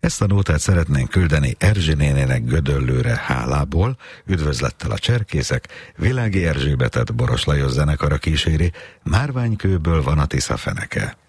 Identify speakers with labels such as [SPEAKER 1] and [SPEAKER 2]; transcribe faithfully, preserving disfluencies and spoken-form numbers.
[SPEAKER 1] Ezt a nótát szeretnénk küldeni Erzsi nénének Gödöllőre hálából, üdvözlettel a cserkészek, Világi Erzsébetet Boros Lajos zenekara kíséri, Márványkőből van a Tisza feneke.